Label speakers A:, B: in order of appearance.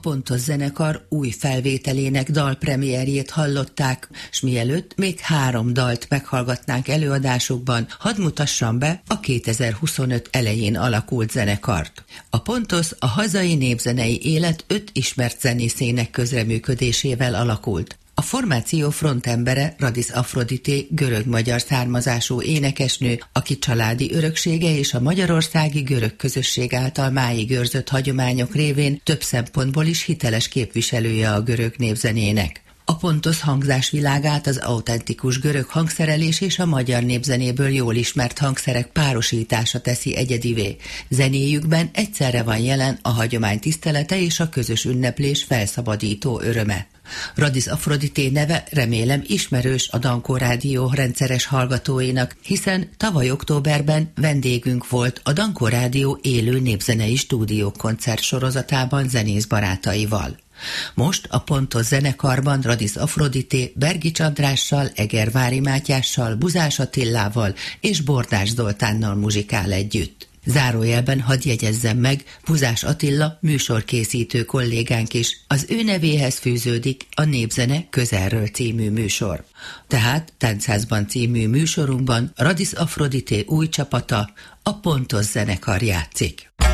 A: Pontos zenekar új felvételének dalpremierjét hallották, s mielőtt még 3 dalt meghallgatnánk előadásukban, hadd mutassam be a 2025 elején alakult zenekart. A Pontos a hazai népzenei élet 5 ismert zenészének közreműködésével alakult. A formáció frontembere Radisz Afrodité görög-magyar származású énekesnő, aki családi öröksége és a magyarországi görög közösség által máig őrzött hagyományok révén több szempontból is hiteles képviselője a görög népzenének. A Pontos hangzásvilágát az autentikus görög hangszerelés és a magyar népzenéből jól ismert hangszerek párosítása teszi egyedivé. Zenéjükben egyszerre van jelen a hagyomány tisztelete és a közös ünneplés felszabadító öröme. Radisz Afrodité neve remélem ismerős a Dankó Rádió rendszeres hallgatóinak, hiszen tavaly októberben vendégünk volt a Dankó Rádió élő népzenei stúdiókoncert sorozatában zenész barátaival. Most a Pontos zenekarban Radisz Afrodité Bergics Andrással, Egervári Mátyással, Buzás Attilával és Bordás Zoltánnal muzsikál együtt. Zárójelben hadd jegyezzem meg, Buzás Attila műsorkészítő kollégánk is, az ő nevéhez fűződik a Népzene közelről című műsor. Tehát Táncházban című műsorunkban Radisz Afrodité új csapata, a Pontos zenekar játszik.